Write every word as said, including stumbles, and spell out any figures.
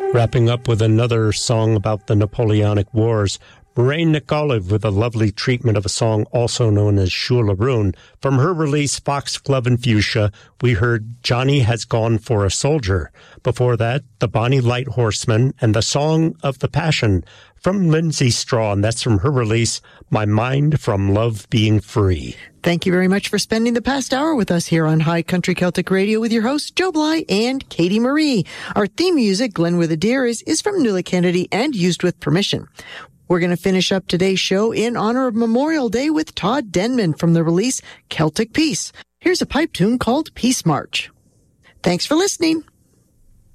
Wrapping up with another song about the Napoleonic Wars, Mairead Nic Olive with a lovely treatment of a song also known as Siúl Arún. From her release, Foxglove and Fuchsia, we heard Johnny Has Gone for a Soldier. Before that, the Bonnie Light Horseman and the Song of the Passion from Lindsay Straw, and that's from her release, My Mind from Love Being Free. Thank you very much for spending the past hour with us here on High Country Celtic Radio with your hosts, Joe Bly and Katie Marie. Our theme music, Glen Where the Deer Is, is from Nuala Kennedy and used with permission. We're going to finish up today's show in honor of Memorial Day with Todd Denman from the release Celtic Peace. Here's a pipe tune called Peace March. Thanks for listening.